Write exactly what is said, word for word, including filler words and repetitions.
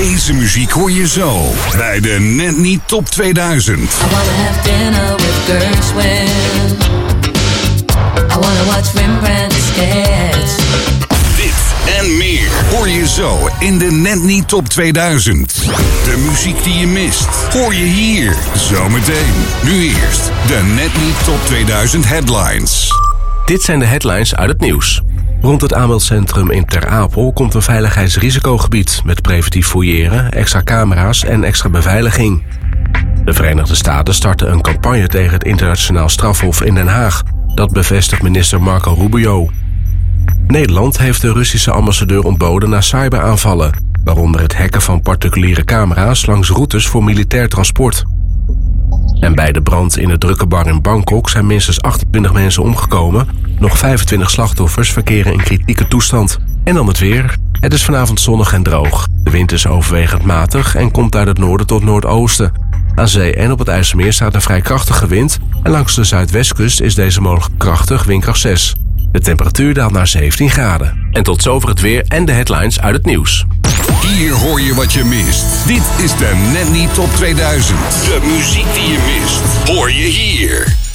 Deze muziek hoor je zo bij de Net Niet Top tweeduizend. I wanna have dinner with Gershwin. I wanna watch Rembrandt sketch. Dit en meer hoor je zo in de Net Niet Top tweeduizend. De muziek die je mist, hoor je hier zometeen. Nu eerst de Net Niet Top tweeduizend headlines. Dit zijn de headlines uit het nieuws. Rond het aanmeldcentrum in Ter Apel komt een veiligheidsrisicogebied met preventief fouilleren, extra camera's en extra beveiliging. De Verenigde Staten starten een campagne tegen het internationaal strafhof in Den Haag. Dat bevestigt minister Marco Rubio. Nederland heeft de Russische ambassadeur ontboden na cyberaanvallen, waaronder het hacken van particuliere camera's langs routes voor militair transport. En bij de brand in de drukke bar in Bangkok zijn minstens achtentwintig mensen omgekomen. Nog vijfentwintig slachtoffers verkeren in kritieke toestand. En dan het weer. Het is vanavond zonnig en droog. De wind is overwegend matig en komt uit het noorden tot noordoosten. Aan zee en op het IJsselmeer staat een vrij krachtige wind. En langs de zuidwestkust is deze mogelijk krachtig, windkracht zes. De temperatuur daalt naar zeventien graden. En tot zover het weer en de headlines uit het nieuws. Hier hoor je wat je mist. Dit is de Net Niet Top tweeduizend. De muziek die je mist, hoor je hier.